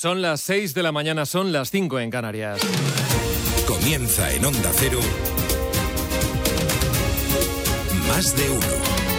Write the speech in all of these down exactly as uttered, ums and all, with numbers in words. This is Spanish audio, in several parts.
Son las seis de la mañana, son las cinco en Canarias. Comienza en Onda Cero Más de Uno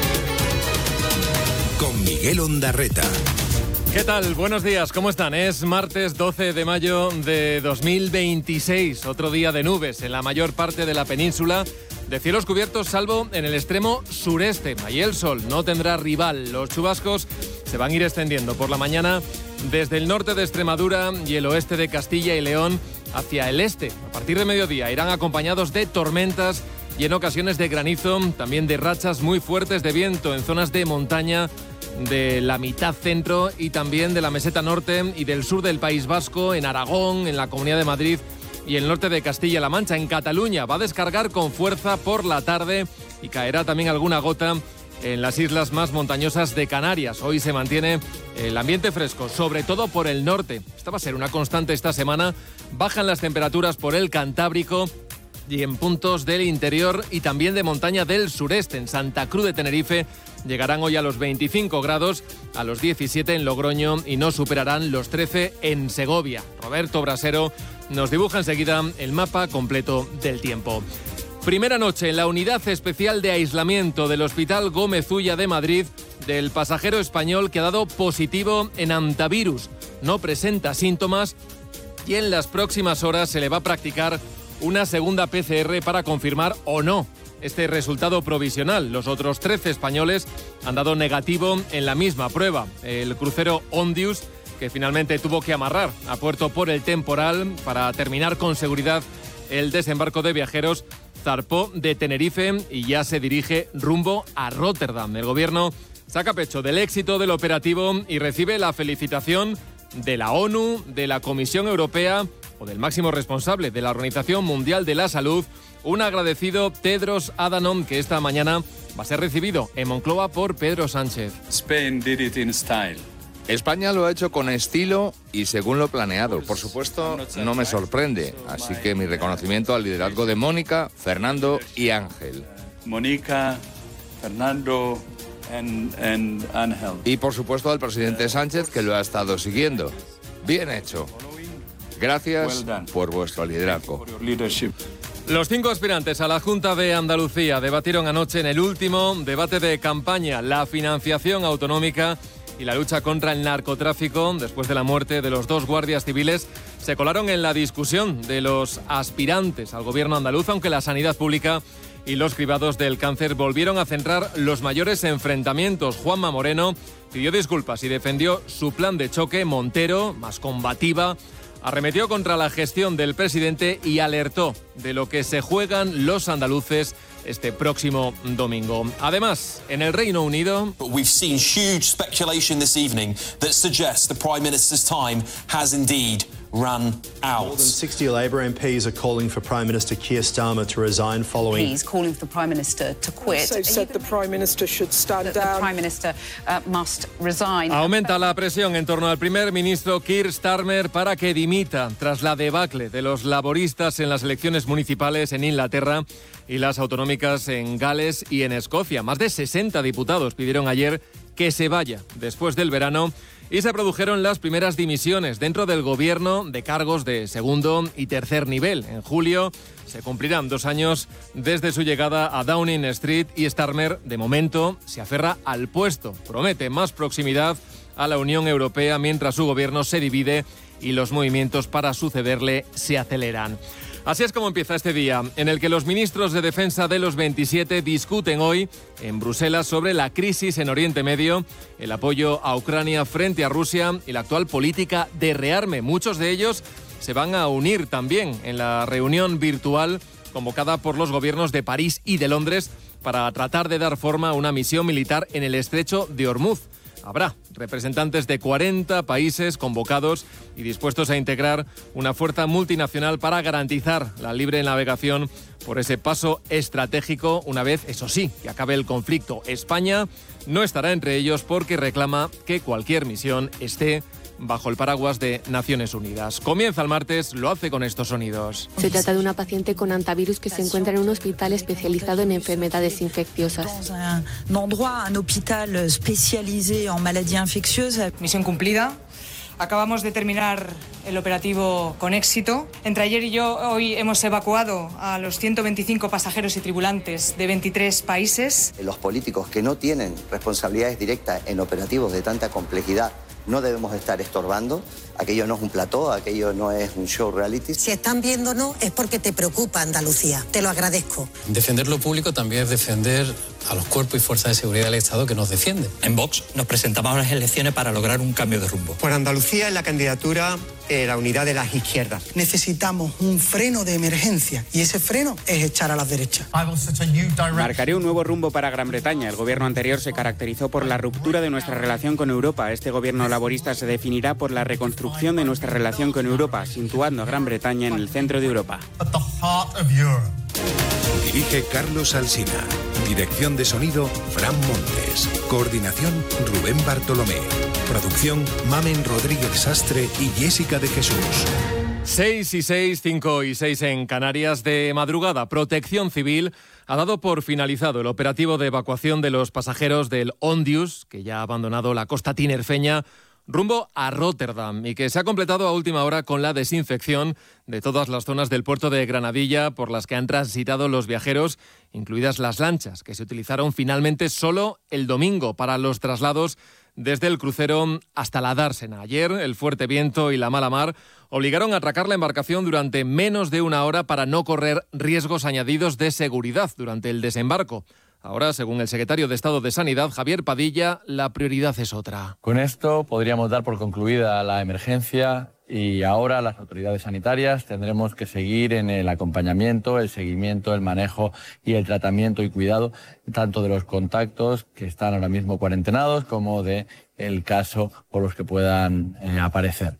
con Miguel Ondarreta. ¿Qué tal? Buenos días, ¿cómo están? Es martes doce de mayo de dos mil veintiséis, otro día de nubes en la mayor parte de la península, de cielos cubiertos salvo en el extremo sureste. Ahí el sol no tendrá rival. Los chubascos se van a ir extendiendo por la mañana desde el norte de Extremadura y el oeste de Castilla y León hacia el este. A partir de mediodía irán acompañados de tormentas y en ocasiones de granizo, también de rachas muy fuertes de viento en zonas de montaña de la mitad centro y también de la meseta norte y del sur del País Vasco, en Aragón, en la Comunidad de Madrid y el norte de Castilla-La Mancha. En Cataluña va a descargar con fuerza por la tarde y caerá también alguna gota en las islas más montañosas de Canarias. Hoy se mantiene el ambiente fresco, sobre todo por el norte. Esta va a ser una constante esta semana. Bajan las temperaturas por el Cantábrico y en puntos del interior y también de montaña del sureste. En Santa Cruz de Tenerife llegarán hoy a los veinticinco grados, a los diecisiete en Logroño y no superarán los trece en Segovia. Roberto Brasero nos dibuja enseguida el mapa completo del tiempo. Primera noche en la unidad especial de aislamiento del Hospital Gómez Ulla de Madrid del pasajero español que ha dado positivo en hantavirus. No presenta síntomas y en las próximas horas se le va a practicar una segunda P C R para confirmar o no este resultado provisional. Los otros trece españoles han dado negativo en la misma prueba. El crucero Ondius, que finalmente tuvo que amarrar a puerto por el temporal para terminar con seguridad el desembarco de viajeros, zarpó de Tenerife y ya se dirige rumbo a Rotterdam. El gobierno saca pecho del éxito del operativo y recibe la felicitación de la ONU, de la Comisión Europea o del máximo responsable de la Organización Mundial de la Salud, un agradecido Tedros Adhanom, que esta mañana va a ser recibido en Moncloa por Pedro Sánchez. Spain did it in style. España lo ha hecho con estilo y según lo planeado. Por supuesto, no me sorprende. Así que mi reconocimiento al liderazgo de Mónica, Fernando y Ángel. Mónica, Fernando and, and Ángel. Y por supuesto al presidente Sánchez, que lo ha estado siguiendo. Bien hecho. Gracias por vuestro liderazgo. Los cinco aspirantes a la Junta de Andalucía debatieron anoche en el último debate de campaña la financiación autonómica y la lucha contra el narcotráfico. Después de la muerte de los dos guardias civiles, se colaron en la discusión de los aspirantes al gobierno andaluz, aunque la sanidad pública y los cribados del cáncer volvieron a centrar los mayores enfrentamientos. Juanma Moreno pidió disculpas y defendió su plan de choque. Montero, más combativa, arremetió contra la gestión del presidente y alertó de lo que se juegan los andaluces este próximo domingo. Además, en el Reino Unido, We've seen huge speculation this evening that suggests the Prime Minister's time has indeed run out. More than sixty Labour M Ps are calling for Prime Minister Keir Starmer to resign following. He's calling for the Prime Minister to quit. So said the Prime Minister should stand the, down. The Prime Minister uh, must resign. Aumenta la presión en torno al primer ministro Keir Starmer para que dimita tras la debacle de los laboristas en las elecciones municipales en Inglaterra y las autonómicas en Gales y en Escocia. Más de sesenta diputados pidieron ayer que se vaya después del verano y se produjeron las primeras dimisiones dentro del gobierno de cargos de segundo y tercer nivel. En julio se cumplirán dos años desde su llegada a Downing Street y Starmer, de momento, se aferra al puesto. Promete más proximidad a la Unión Europea mientras su gobierno se divide y los movimientos para sucederle se aceleran. Así es como empieza este día, en el que los ministros de defensa de los veintisiete discuten hoy en Bruselas sobre la crisis en Oriente Medio, el apoyo a Ucrania frente a Rusia y la actual política de rearme. Muchos de ellos se van a unir también en la reunión virtual convocada por los gobiernos de París y de Londres para tratar de dar forma a una misión militar en el estrecho de Ormuz. Habrá representantes de cuarenta países convocados y dispuestos a integrar una fuerza multinacional para garantizar la libre navegación por ese paso estratégico una vez, eso sí, que acabe el conflicto. España no estará entre ellos porque reclama que cualquier misión esté bajo el paraguas de Naciones Unidas. Comienza el martes, lo hace con estos sonidos. Se trata de una paciente con hantavirus que se encuentra en un hospital especializado en enfermedades infecciosas. Un endroit, un hospital especializado en maladies infecciosas. Misión cumplida. Acabamos de terminar el operativo con éxito. Entre ayer y yo hoy hemos evacuado a los ciento veinticinco pasajeros y tripulantes de veintitrés países. Los políticos que no tienen responsabilidades directas en operativos de tanta complejidad no debemos estar estorbando. Aquello no es un plató, aquello no es un show reality. Si están viéndonos es porque te preocupa Andalucía. Te lo agradezco. Defender lo público también es defender a los cuerpos y fuerzas de seguridad del Estado que nos defienden. En Vox nos presentamos a las elecciones para lograr un cambio de rumbo. Por Andalucía es la candidatura de la unidad de las izquierdas. Necesitamos un freno de emergencia y ese freno es echar a las derechas. Marcaré un nuevo rumbo para Gran Bretaña. El gobierno anterior se caracterizó por la ruptura de nuestra relación con Europa. Este gobierno laborista se definirá por la reconstrucción de nuestra relación con Europa, situando a Gran Bretaña en el centro de Europa. Dirige Carlos Alsina. Dirección de sonido, Fran Montes. Coordinación, Rubén Bartolomé. Producción, Mamen Rodríguez Sastre y Jessica de Jesús. seis y seis, cinco y seis en Canarias. De madrugada, Protección Civil ha dado por finalizado el operativo de evacuación de los pasajeros del Ondius, que ya ha abandonado la costa tinerfeña, rumbo a Rotterdam, y que se ha completado a última hora con la desinfección de todas las zonas del puerto de Granadilla por las que han transitado los viajeros, incluidas las lanchas, que se utilizaron finalmente solo el domingo para los traslados desde el crucero hasta la dársena. Ayer, el fuerte viento y la mala mar obligaron a atracar la embarcación durante menos de una hora para no correr riesgos añadidos de seguridad durante el desembarco. Ahora, según el secretario de Estado de Sanidad, Javier Padilla, la prioridad es otra. Con esto podríamos dar por concluida la emergencia y ahora las autoridades sanitarias tendremos que seguir en el acompañamiento, el seguimiento, el manejo y el tratamiento y cuidado tanto de los contactos que están ahora mismo cuarentenados como de el caso por los que puedan eh, aparecer.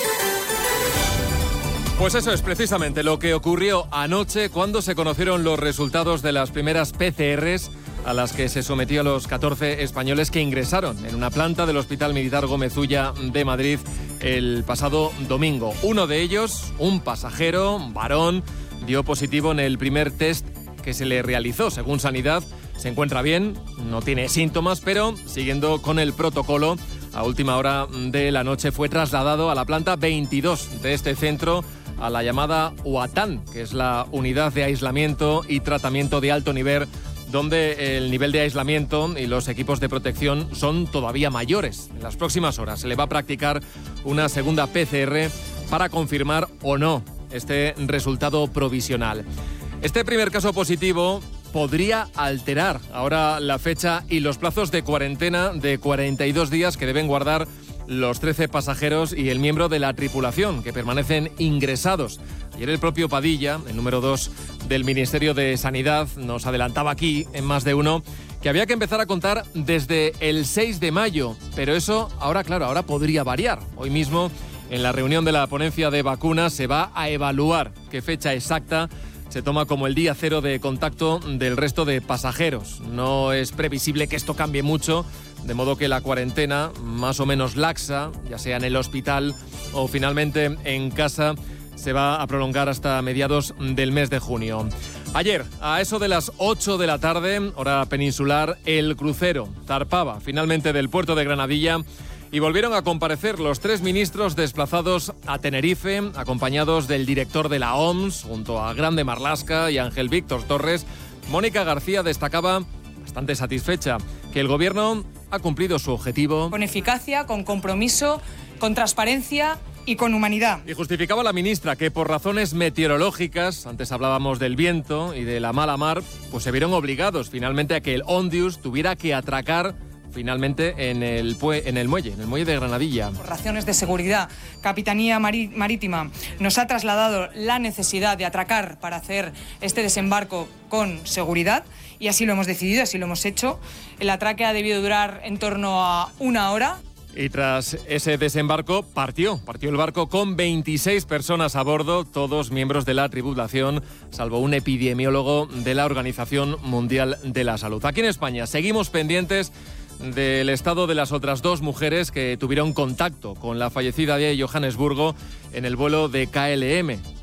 Pues eso es precisamente lo que ocurrió anoche cuando se conocieron los resultados de las primeras P C Rs a las que se sometió a los catorce españoles que ingresaron en una planta del Hospital Militar Gómez Ulla de Madrid el pasado domingo. Uno de ellos, un pasajero, un varón, dio positivo en el primer test que se le realizó. Según Sanidad, se encuentra bien, no tiene síntomas, pero siguiendo con el protocolo, a última hora de la noche fue trasladado a la planta veintidós de este centro, a la llamada UATAN, que es la Unidad de Aislamiento y Tratamiento de Alto Nivel, donde el nivel de aislamiento y los equipos de protección son todavía mayores. En las próximas horas se le va a practicar una segunda P C R para confirmar o no este resultado provisional. Este primer caso positivo podría alterar ahora la fecha y los plazos de cuarentena de cuarenta y dos días que deben guardar los trece pasajeros y el miembro de la tripulación que permanecen ingresados. Ayer el propio Padilla, el número dos del Ministerio de Sanidad, nos adelantaba aquí en Más de Uno que había que empezar a contar desde el seis de mayo, pero eso ahora, claro, ahora podría variar. Hoy mismo, en la reunión de la ponencia de vacunas, se va a evaluar qué fecha exacta se toma como el día cero de contacto del resto de pasajeros. No es previsible que esto cambie mucho, de modo que la cuarentena, más o menos laxa, ya sea en el hospital o finalmente en casa, se va a prolongar hasta mediados del mes de junio. Ayer, a eso de las ocho de la tarde, hora peninsular, el crucero zarpaba finalmente del puerto de Granadilla y volvieron a comparecer los tres ministros desplazados a Tenerife, acompañados del director de la O M S, junto a Grande Marlaska y Ángel Víctor Torres. Mónica García destacaba, bastante satisfecha, que el gobierno ha cumplido su objetivo. Con eficacia, con compromiso, con transparencia y con humanidad. Y justificaba la ministra que por razones meteorológicas, antes hablábamos del viento y de la mala mar, pues se vieron obligados finalmente a que el Ondius tuviera que atracar finalmente en el, en el muelle, en el muelle de Granadilla. Por razones de seguridad, Capitanía Marí- Marítima nos ha trasladado la necesidad de atracar para hacer este desembarco con seguridad y así lo hemos decidido, así lo hemos hecho. El atraque ha debido durar en torno a una hora. Y tras ese desembarco partió, partió el barco con veintiséis personas a bordo, todos miembros de la tripulación, salvo un epidemiólogo de la Organización Mundial de la Salud. Aquí en España seguimos pendientes del estado de las otras dos mujeres que tuvieron contacto con la fallecida de Johannesburgo en el vuelo de K L M.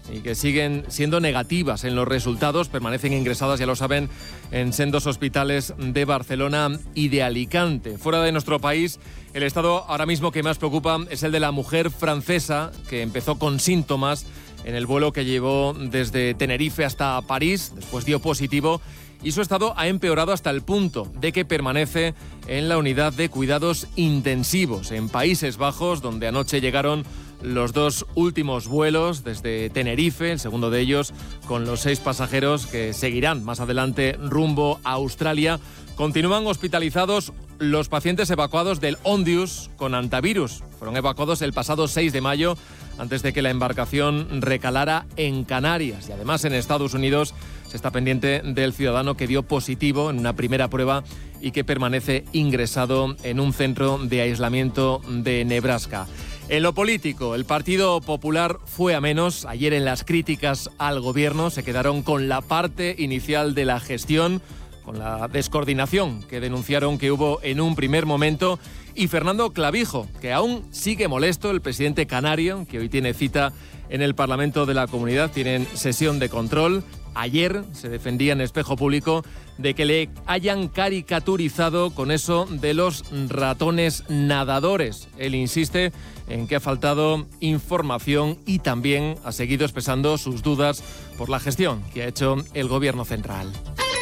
y que siguen siendo negativas en los resultados. Permanecen ingresadas, ya lo saben, en sendos hospitales de Barcelona y de Alicante. Fuera de nuestro país, el estado ahora mismo que más preocupa es el de la mujer francesa que empezó con síntomas en el vuelo que llevó desde Tenerife hasta París. Después dio positivo y su estado ha empeorado hasta el punto de que permanece en la unidad de cuidados intensivos en Países Bajos, donde anoche llegaron los dos últimos vuelos desde Tenerife, el segundo de ellos con los seis pasajeros que seguirán más adelante rumbo a Australia. Continúan hospitalizados los pacientes evacuados del Ondius con antivirus. Fueron evacuados el pasado seis de mayo, antes de que la embarcación recalara en Canarias. Y además en Estados Unidos se está pendiente del ciudadano que dio positivo en una primera prueba y que permanece ingresado en un centro de aislamiento de Nebraska. En lo político, el Partido Popular fue a menos. Ayer en las críticas al gobierno se quedaron con la parte inicial de la gestión, con la descoordinación que denunciaron que hubo en un primer momento. Y Fernando Clavijo, que aún sigue molesto, el presidente canario, que hoy tiene cita en el Parlamento de la Comunidad, tienen sesión de control. Ayer se defendía en Espejo Público de que le hayan caricaturizado con eso de los ratones nadadores. Él insiste en que ha faltado información y también ha seguido expresando sus dudas por la gestión que ha hecho el Gobierno central.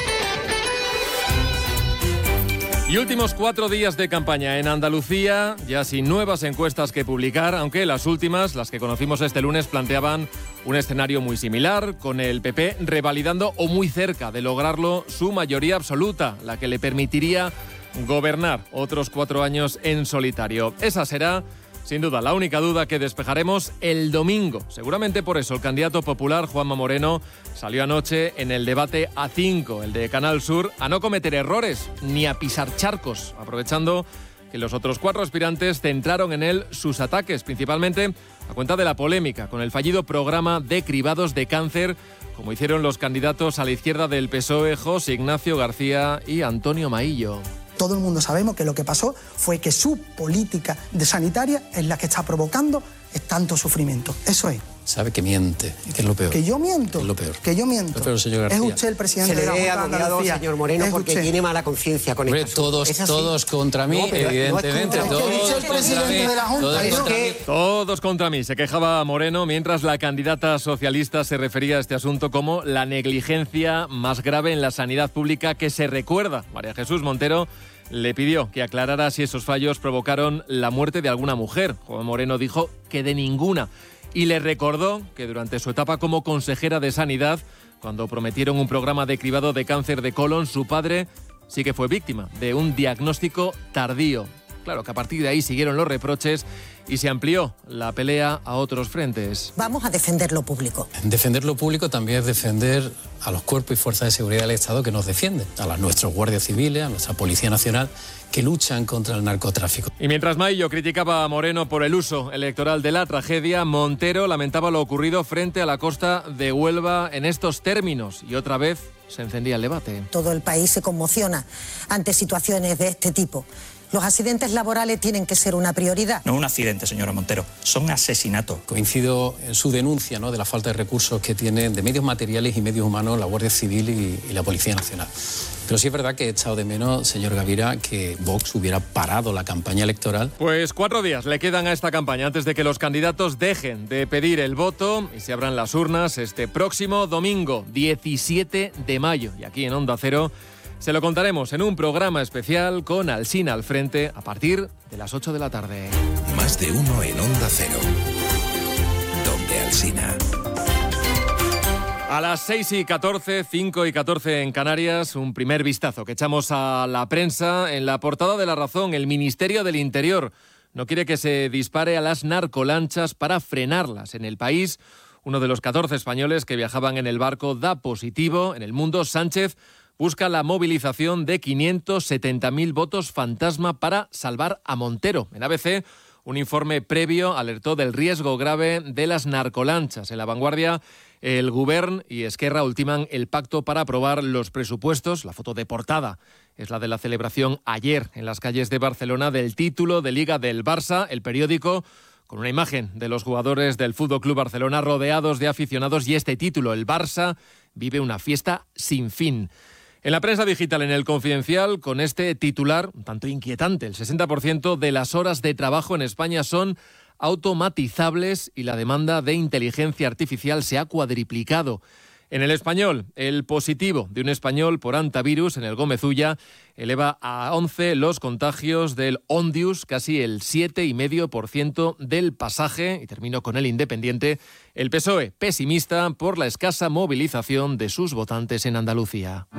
Y últimos cuatro días de campaña en Andalucía, ya sin nuevas encuestas que publicar, aunque las últimas, las que conocimos este lunes, planteaban un escenario muy similar, con el P P revalidando o muy cerca de lograrlo su mayoría absoluta, la que le permitiría gobernar otros cuatro años en solitario. Esa será, sin duda, la única duda que despejaremos el domingo. Seguramente por eso el candidato popular, Juanma Moreno, salió anoche en el debate A cinco, el de Canal Sur, a no cometer errores ni a pisar charcos, aprovechando que los otros cuatro aspirantes centraron en él sus ataques, principalmente a cuenta de la polémica con el fallido programa de cribados de cáncer, como hicieron los candidatos a la izquierda del P S O E, José Ignacio García y Antonio Maillo. Todo el mundo sabemos que lo que pasó fue que su política de sanitaria es la que está provocando tanto sufrimiento. Eso es. Sabe que miente, que es lo peor. Que yo miento. Es lo peor. Que yo miento. Lo peor, señor García. Es usted el presidente Se le de la ve Junta de abogado, Andalucía. señor Moreno, Es porque usted. tiene mala conciencia con Hombre, esto. todos, todos contra mí, No, pero evidentemente. no es contra todos usted, es el presidente contra mí, de la Junta, todos es contra que- mí. Todos contra mí, se quejaba Moreno, mientras la candidata socialista se refería a este asunto como la negligencia más grave en la sanidad pública que se recuerda. María Jesús Montero le pidió que aclarara si esos fallos provocaron la muerte de alguna mujer. Juan Moreno dijo que de ninguna. Y le recordó que durante su etapa como consejera de Sanidad, cuando prometieron un programa de cribado de cáncer de colon, su padre sí que fue víctima de un diagnóstico tardío. Claro que a partir de ahí siguieron los reproches y se amplió la pelea a otros frentes. Vamos a defender lo público. Defender lo público también es defender a los cuerpos y fuerzas de seguridad del Estado que nos defienden, a las, nuestros guardias civiles, a nuestra Policía Nacional, que luchan contra el narcotráfico. Y mientras Maillo criticaba a Moreno por el uso electoral de la tragedia, Montero lamentaba lo ocurrido frente a la costa de Huelva en estos términos y otra vez se encendía el debate. Todo el país se conmociona ante situaciones de este tipo. Los accidentes laborales tienen que ser una prioridad. No un accidente, señora Montero, son asesinatos. Coincido en su denuncia, ¿no?, de la falta de recursos que tienen de medios materiales y medios humanos la Guardia Civil y, y la Policía Nacional. Pero sí es verdad que he echado de menos, señor Gavira, que Vox hubiera parado la campaña electoral. Pues cuatro días le quedan a esta campaña antes de que los candidatos dejen de pedir el voto y se abran las urnas este próximo domingo, diecisiete de mayo. Y aquí en Onda Cero se lo contaremos en un programa especial con Alsina al frente a partir de las ocho de la tarde. Más de uno en Onda Cero. Donde Alsina. A las seis y catorce, cinco y catorce en Canarias, un primer vistazo que echamos a la prensa. En la portada de La Razón, el Ministerio del Interior no quiere que se dispare a las narcolanchas para frenarlas en el país. Uno de los catorce españoles que viajaban en el barco da positivo. En El Mundo, Sánchez busca la movilización de quinientos setenta mil votos fantasma para salvar a Montero. En A B C, un informe previo alertó del riesgo grave de las narcolanchas. En La Vanguardia, el Govern y Esquerra ultiman el pacto para aprobar los presupuestos. La foto de portada es la de la celebración ayer en las calles de Barcelona del título de Liga del Barça. El periódico con una imagen de los jugadores del F C Barcelona rodeados de aficionados y este título, el Barça vive una fiesta sin fin. En la prensa digital, en El Confidencial, con este titular un tanto inquietante, el sesenta por ciento de las horas de trabajo en España son automatizables y la demanda de inteligencia artificial se ha cuadriplicado. En El Español, el positivo de un español por hantavirus en el Gómez Ulla eleva a once los contagios del Ondius, casi el siete coma cinco por ciento del pasaje. Y termino con El Independiente, el P S O E pesimista por la escasa movilización de sus votantes en Andalucía.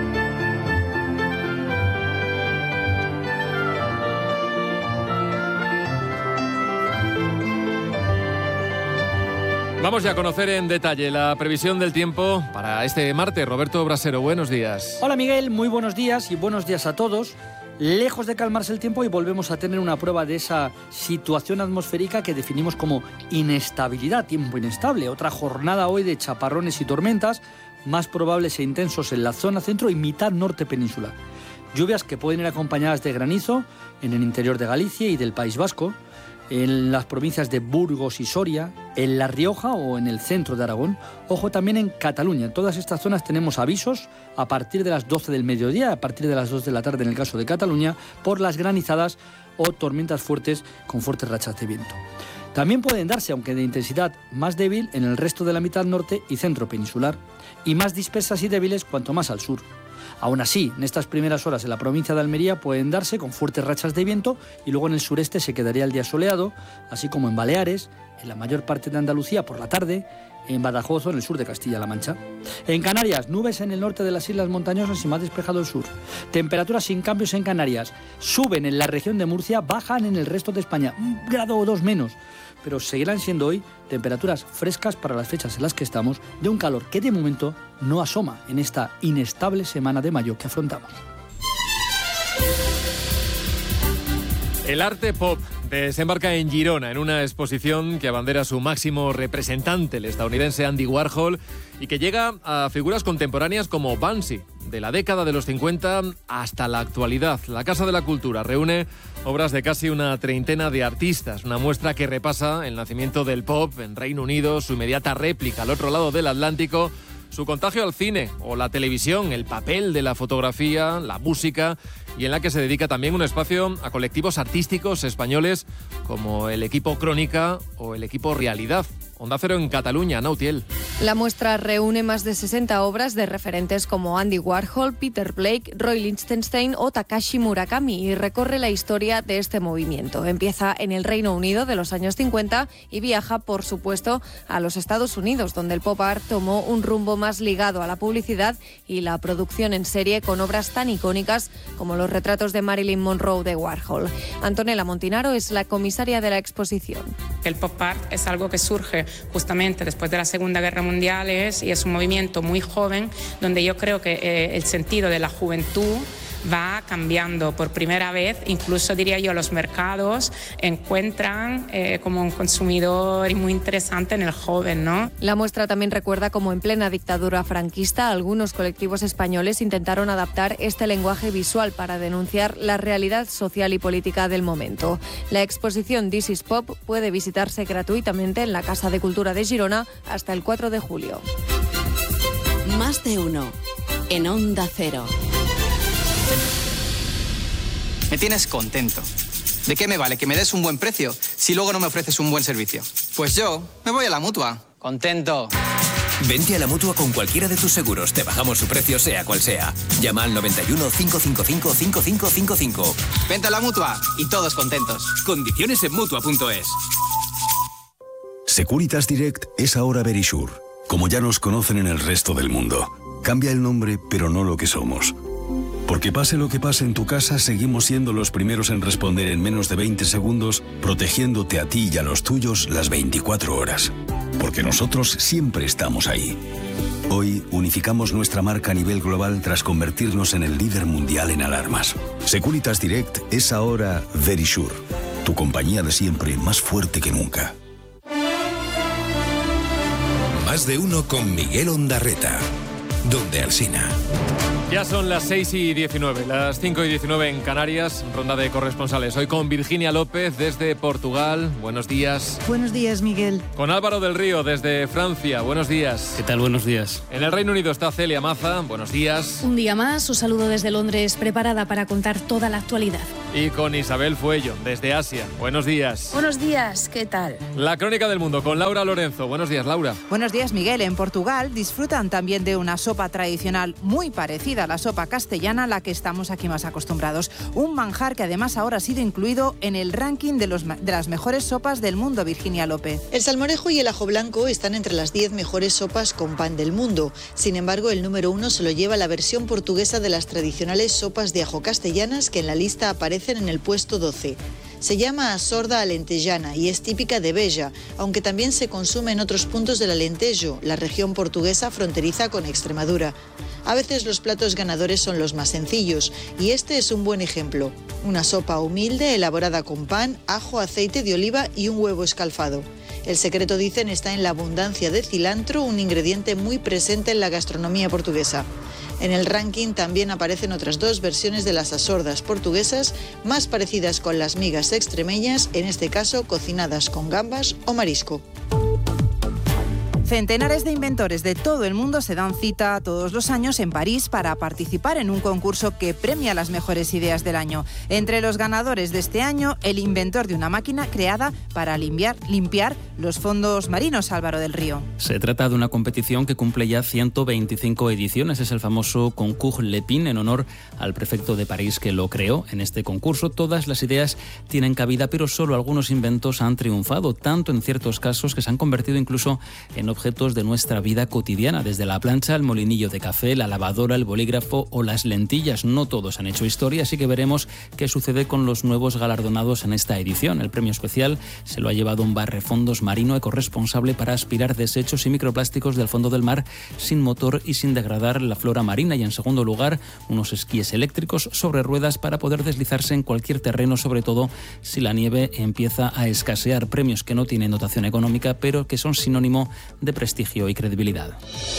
Vamos ya a conocer en detalle la previsión del tiempo para este martes. Roberto Brasero, buenos días. Hola Miguel, muy buenos días y buenos días a todos. Lejos de calmarse el tiempo y volvemos a tener una prueba de esa situación atmosférica que definimos como inestabilidad, tiempo inestable. Otra jornada hoy de chaparrones y tormentas, más probables e intensos en la zona centro y mitad norte peninsular. Lluvias que pueden ir acompañadas de granizo en el interior de Galicia y del País Vasco, en las provincias de Burgos y Soria, en La Rioja o en el centro de Aragón. Ojo también en Cataluña. En todas estas zonas tenemos avisos a partir de las doce del mediodía, a partir de las dos de la tarde en el caso de Cataluña, por las granizadas o tormentas fuertes con fuertes rachas de viento. También pueden darse, aunque de intensidad más débil, en el resto de la mitad norte y centro peninsular, y más dispersas y débiles cuanto más al sur. Aún así, en estas primeras horas en la provincia de Almería pueden darse con fuertes rachas de viento y luego en el sureste se quedaría el día soleado, así como en Baleares, en la mayor parte de Andalucía por la tarde, en Badajoz o en el sur de Castilla-La Mancha. En Canarias, nubes en el norte de las islas montañosas y más despejado el sur. Temperaturas sin cambios en Canarias. Suben en la región de Murcia, bajan en el resto de España, un grado o dos menos. Pero seguirán siendo hoy temperaturas frescas para las fechas en las que estamos, de un calor que de momento no asoma en esta inestable semana de mayo que afrontamos. El arte pop desembarca en Girona en una exposición que abandera su máximo representante, el estadounidense Andy Warhol, y que llega a figuras contemporáneas como Banksy, de la década de los cincuenta hasta la actualidad. La Casa de la Cultura reúne obras de casi una treintena de artistas, una muestra que repasa el nacimiento del pop en Reino Unido, su inmediata réplica al otro lado del Atlántico, su contagio al cine o la televisión, el papel de la fotografía, la música, y en la que se dedica también un espacio a colectivos artísticos españoles como el equipo Crónica o el equipo Realidad. Onda Cero en Cataluña, Nautiel. La muestra reúne más de sesenta obras de referentes como Andy Warhol, Peter Blake, Roy Lichtenstein o Takashi Murakami y recorre la historia de este movimiento. Empieza en el Reino Unido de los años cincuenta y viaja, por supuesto, a los Estados Unidos, donde el pop art tomó un rumbo más ligado a la publicidad y la producción en serie con obras tan icónicas como los retratos de Marilyn Monroe de Warhol. Antonella Montinaro es la comisaria de la exposición. El pop art es algo que surge justamente después de la Segunda Guerra Mundial es, y es un movimiento muy joven donde yo creo que eh, el sentido de la juventud va cambiando por primera vez. Incluso diría yo los mercados encuentran eh, como un consumidor muy interesante en el joven, ¿no? La muestra también recuerda cómo en plena dictadura franquista algunos colectivos españoles intentaron adaptar este lenguaje visual para denunciar la realidad social y política del momento. La exposición This is Pop puede visitarse gratuitamente en la Casa de Cultura de Girona hasta el cuatro de julio. Más de uno en Onda Cero. Me tienes contento. ¿De qué me vale que me des un buen precio si luego no me ofreces un buen servicio? Pues yo me voy a la Mutua. Contento. Vente a la Mutua con cualquiera de tus seguros. Te bajamos su precio sea cual sea. Llama al noventa y uno, cinco cinco cinco, cinco cinco cinco cinco. Vente a la Mutua y todos contentos. Condiciones en Mutua punto es. Securitas Direct es ahora Verisure, como ya nos conocen en el resto del mundo. Cambia el nombre, pero no lo que somos. Porque pase lo que pase en tu casa, seguimos siendo los primeros en responder en menos de veinte segundos, protegiéndote a ti y a los tuyos las veinticuatro horas. Porque nosotros siempre estamos ahí. Hoy unificamos nuestra marca a nivel global tras convertirnos en el líder mundial en alarmas. Securitas Direct es ahora Verisure, tu compañía de siempre más fuerte que nunca. Más de uno con Miguel Ondarreta. Donde Alsina. Ya son las seis y diecinueve, las cinco y diecinueve en Canarias, ronda de corresponsales. Hoy con Virginia López desde Portugal. Buenos días. Buenos días, Miguel. Con Álvaro del Río desde Francia. Buenos días. ¿Qué tal? Buenos días. En el Reino Unido está Celia Maza. Buenos días. Un día más, os saludo desde Londres, preparada para contar toda la actualidad. Y con Isabel Fuello desde Asia. Buenos días. Buenos días, ¿qué tal? La crónica del mundo con Laura Lorenzo. Buenos días, Laura. Buenos días, Miguel. En Portugal disfrutan también de una sopa tradicional muy parecida a la sopa castellana, a la que estamos aquí más acostumbrados. Un manjar que además ahora ha sido incluido en el ranking de, los, de las mejores sopas del mundo, Virginia López. El salmorejo y el ajo blanco están entre las diez mejores sopas con pan del mundo. Sin embargo, el número uno se lo lleva la versión portuguesa de las tradicionales sopas de ajo castellanas, que en la lista aparecen en el puesto doce. Se llama sorda alentejana y es típica de Beja, aunque también se consume en otros puntos del Alentejo, la región portuguesa fronteriza con Extremadura. A veces los platos ganadores son los más sencillos, y este es un buen ejemplo. Una sopa humilde elaborada con pan, ajo, aceite de oliva y un huevo escalfado. El secreto, dicen, está en la abundancia de cilantro, un ingrediente muy presente en la gastronomía portuguesa. En el ranking también aparecen otras dos versiones de las asordas portuguesas, más parecidas con las migas extremeñas, en este caso cocinadas con gambas o marisco. Centenares de inventores de todo el mundo se dan cita todos los años en París para participar en un concurso que premia las mejores ideas del año. Entre los ganadores de este año, el inventor de una máquina creada para limpiar, limpiar los fondos marinos, Álvaro del Río. Se trata de una competición que cumple ya ciento veinticinco ediciones. Es el famoso Concours Lepin, en honor al prefecto de París que lo creó. En este concurso todas las ideas tienen cabida, pero solo algunos inventos han triunfado, tanto en ciertos casos que se han convertido incluso en objetos objetos de nuestra vida cotidiana, desde la plancha, el molinillo de café, la lavadora, el bolígrafo o las lentillas. No todos han hecho historia, así que veremos qué sucede con los nuevos galardonados en esta edición. El premio especial se lo ha llevado un barrefondos marino ecorresponsable para aspirar desechos y microplásticos del fondo del mar sin motor y sin degradar la flora marina. Y en segundo lugar, unos esquíes eléctricos sobre ruedas para poder deslizarse en cualquier terreno, sobre todo si la nieve empieza a escasear. Premios que no tienen dotación económica, pero que son sinónimo de prestigio y credibilidad.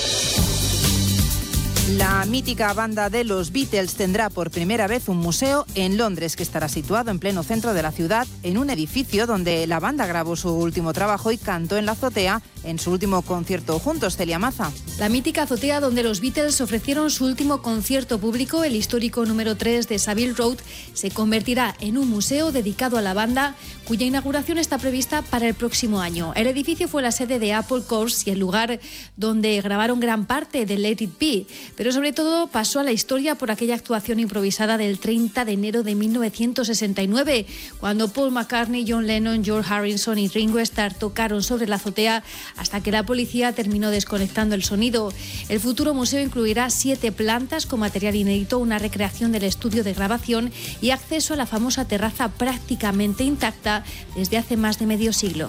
La mítica banda de los Beatles tendrá por primera vez un museo en Londres, que estará situado en pleno centro de la ciudad, en un edificio donde la banda grabó su último trabajo y cantó en la azotea en su último concierto juntos. Celia Maza. La mítica azotea donde los Beatles ofrecieron su último concierto público, el histórico número tres de Savile Road, se convertirá en un museo dedicado a la banda, cuya inauguración está prevista para el próximo año. El edificio fue la sede de Apple Corps y el lugar donde grabaron gran parte de Let It Be, pero sobre todo pasó a la historia por aquella actuación improvisada del treinta de enero de mil novecientos sesenta y nueve, cuando Paul McCartney, John Lennon, George Harrison y Ringo Starr tocaron sobre la azotea hasta que la policía terminó desconectando el sonido. El futuro museo incluirá siete plantas con material inédito, una recreación del estudio de grabación y acceso a la famosa terraza prácticamente intacta desde hace más de medio siglo.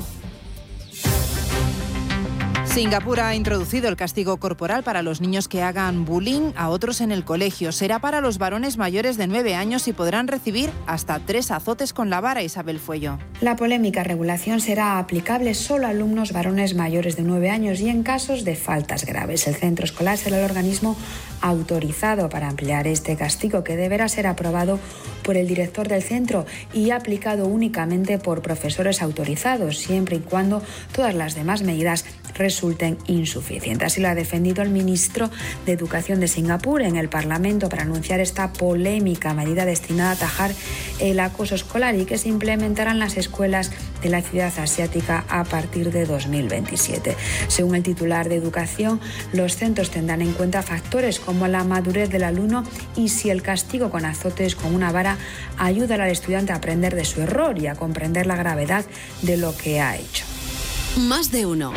Singapur ha introducido el castigo corporal para los niños que hagan bullying a otros en el colegio. Será para los varones mayores de nueve años y podrán recibir hasta tres azotes con la vara. Isabel Fuello. La polémica regulación será aplicable solo a alumnos varones mayores de nueve años y en casos de faltas graves. El centro escolar será el organismo autorizado para ampliar este castigo, que deberá ser aprobado por el director del centro y aplicado únicamente por profesores autorizados, siempre y cuando todas las demás medidas resulten insuficientes. Así lo ha defendido el ministro de Educación de Singapur en el Parlamento para anunciar esta polémica medida destinada a atajar el acoso escolar y que se implementará en las escuelas de la ciudad asiática a partir de dos mil veintisiete. Según el titular de Educación, los centros tendrán en cuenta factores como la madurez del alumno y si el castigo con azotes con una vara ayuda al estudiante a aprender de su error y a comprender la gravedad de lo que ha hecho. Más de uno.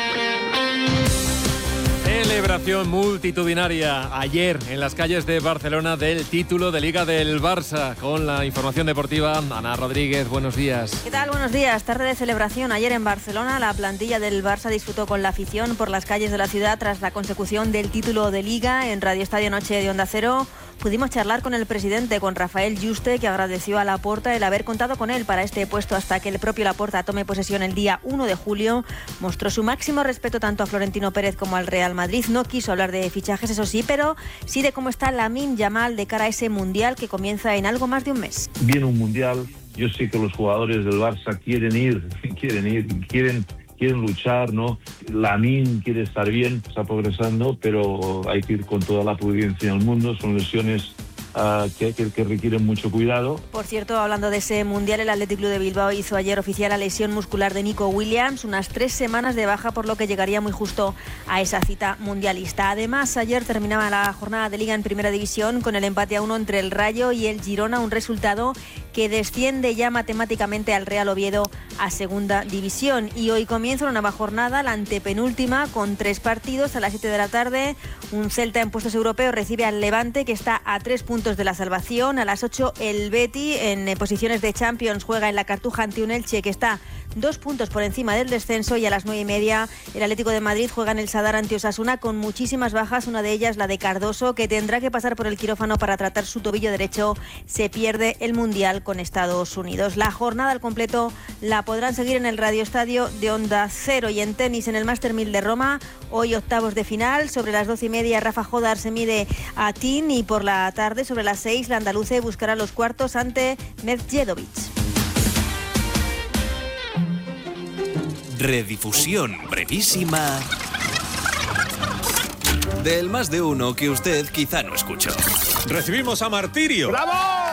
Celebración multitudinaria ayer en las calles de Barcelona del título de Liga del Barça. Con la información deportiva, Ana Rodríguez, buenos días. ¿Qué tal? Buenos días. Tarde de celebración ayer en Barcelona. La plantilla del Barça disfrutó con la afición por las calles de la ciudad tras la consecución del título de Liga. En Radio Estadio Noche de Onda Cero pudimos charlar con el presidente, con Rafael Juste, que agradeció a Laporta el haber contado con él para este puesto hasta que el propio Laporta tome posesión el día uno de julio. Mostró su máximo respeto tanto a Florentino Pérez como al Real Madrid. No quiso hablar de fichajes, eso sí, pero sí de cómo está Lamine Yamal de cara a ese Mundial que comienza en algo más de un mes. Viene un Mundial, yo sé que los jugadores del Barça quieren ir, quieren ir, quieren... quieren luchar, ¿no? Lamine quiere estar bien, está progresando, pero hay que ir con toda la prudencia del mundo. Son lesiones uh, que, que, que requieren mucho cuidado. Por cierto, hablando de ese Mundial, el Athletic Club de Bilbao hizo ayer oficial la lesión muscular de Nico Williams, unas tres semanas de baja, por lo que llegaría muy justo a esa cita mundialista. Además, ayer terminaba la jornada de Liga en Primera División con el empate a uno entre el Rayo y el Girona, un resultado que desciende ya matemáticamente al Real Oviedo a Segunda División. Y hoy comienza una nueva jornada, la antepenúltima, con tres partidos. A las siete de la tarde, un Celta en puestos europeos recibe al Levante, que está a tres puntos de la salvación. A las ocho, el Betis, en posiciones de Champions, juega en la Cartuja ante un Elche, que está dos puntos por encima del descenso. Y a las nueve y media, el Atlético de Madrid juega en el Sadar ante Osasuna, con muchísimas bajas, una de ellas la de Cardoso, que tendrá que pasar por el quirófano para tratar su tobillo derecho. Se pierde el Mundial con Estados Unidos. La jornada al completo la podrán seguir en el Radio Estadio de Onda Cero. Y en tenis, en el Master mil de Roma, hoy octavos de final. Sobre las doce y media, Rafa Jodar se mide a Tin, y por la tarde, sobre las seis, la andaluce buscará los cuartos ante Medjedovic. Redifusión brevísima del Más de Uno que usted quizá no escuchó. Recibimos a Martirio. ¡Bravo!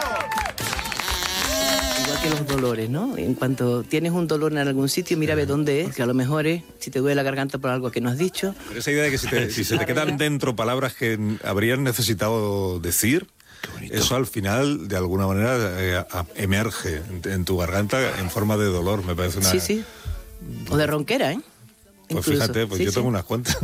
Igual que los dolores, ¿no? En cuanto tienes un dolor en algún sitio, mira a ver dónde es, porque a lo mejor es si te duele la garganta por algo que no has dicho. Pero esa idea de que si, te, si se te quedan dentro palabras que habrías necesitado decir, eso al final, de alguna manera, eh, emerge en, en tu garganta en forma de dolor. Me parece una... Sí, sí. O de ronquera, ¿eh? Pues Incluso. fíjate, pues Sí, yo sí. tengo unas cuantas.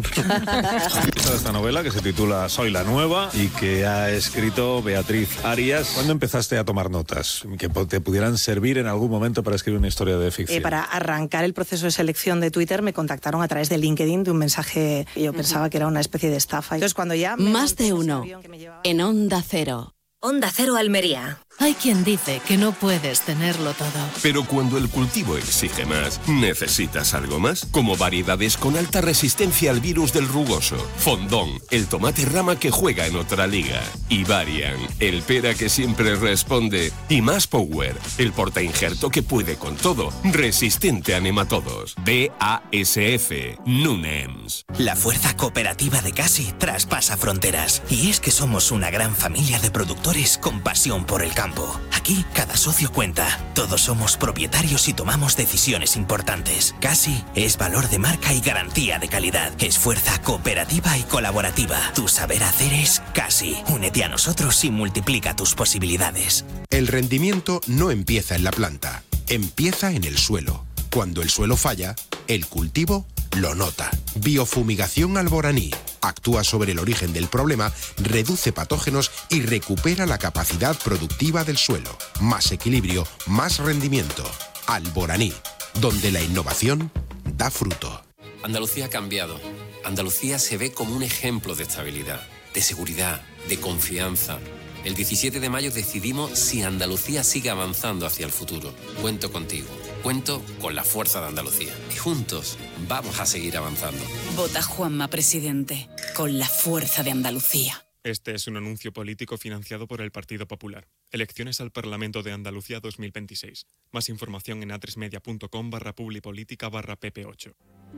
Esta novela que se titula Soy la Nueva y que ha escrito Beatriz Arias. ¿Cuándo empezaste a tomar notas que te pudieran servir en algún momento para escribir una historia de ficción? Eh, para arrancar el proceso de selección de Twitter me contactaron a través de LinkedIn, de un mensaje que yo pensaba que era una especie de estafa. Entonces, cuando ya me Más de uno en Onda Cero. Onda Cero Almería. Hay quien dice que no puedes tenerlo todo. Pero cuando el cultivo exige más, ¿necesitas algo más? Como variedades con alta resistencia al virus del rugoso. Fondón, el tomate rama que juega en otra liga. Y Varian, el pera que siempre responde. Y Más Power, el portainjerto que puede con todo. Resistente a nematodos. B A S F, Nunems. La fuerza cooperativa de Casi traspasa fronteras. Y es que somos una gran familia de productores con pasión por el campo. Aquí cada socio cuenta. Todos somos propietarios y tomamos decisiones importantes. Casi es valor de marca y garantía de calidad. Es fuerza cooperativa y colaborativa. Tu saber hacer es Casi. Únete a nosotros y multiplica tus posibilidades. El rendimiento no empieza en la planta, empieza en el suelo. Cuando el suelo falla, el cultivo lo nota. Biofumigación Alboraní. Actúa sobre el origen del problema, reduce patógenos y recupera la capacidad productiva del suelo. Más equilibrio, más rendimiento. Alboraní, donde la innovación da fruto. Andalucía ha cambiado. Andalucía se ve como un ejemplo de estabilidad, de seguridad, de confianza. El diecisiete de mayo decidimos si Andalucía sigue avanzando hacia el futuro. Cuento contigo. Cuento con la fuerza de Andalucía. Y juntos vamos a seguir avanzando. Vota Juanma presidente, con la fuerza de Andalucía. Este es un anuncio político financiado por el Partido Popular. Elecciones al Parlamento de Andalucía dos mil veintiséis. Más información en atresmedia.com barra publipolítica barra pp8.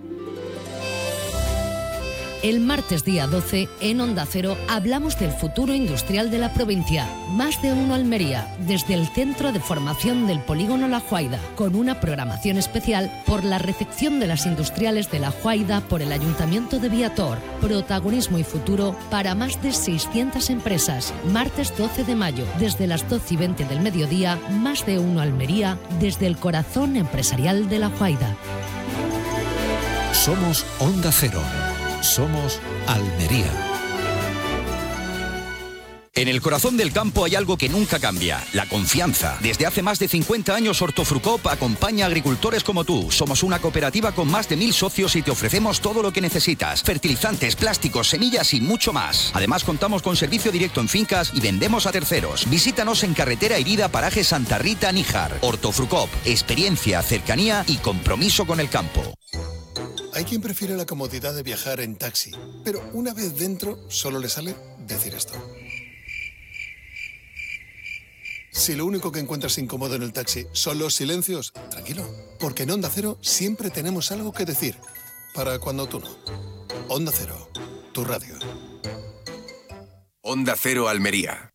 El martes día doce, en Onda Cero, hablamos del futuro industrial de la provincia. Más de uno Almería, desde el Centro de Formación del Polígono La Juaida, con una programación especial por la recepción de las industriales de La Juaida por el Ayuntamiento de Viator. Protagonismo y futuro para más de seiscientas empresas. Martes doce de mayo, desde las doce y veinte del mediodía, Más de uno Almería, desde el corazón empresarial de La Juaida. Somos Onda Cero. Somos Almería. En el corazón del campo hay algo que nunca cambia, la confianza. Desde hace más de cincuenta años Hortofrucop acompaña a agricultores como tú. Somos una cooperativa con más de mil socios y te ofrecemos todo lo que necesitas. Fertilizantes, plásticos, semillas y mucho más. Además contamos con servicio directo en fincas y vendemos a terceros. Visítanos en Carretera Herida, Paraje Santa Rita, Níjar. Hortofrucop, experiencia, cercanía y compromiso con el campo. Hay quien prefiere la comodidad de viajar en taxi, pero una vez dentro solo le sale decir esto. Si lo único que encuentras incómodo en el taxi son los silencios, tranquilo, porque en Onda Cero siempre tenemos algo que decir, para cuando tú no. Onda Cero, tu radio. Onda Cero Almería.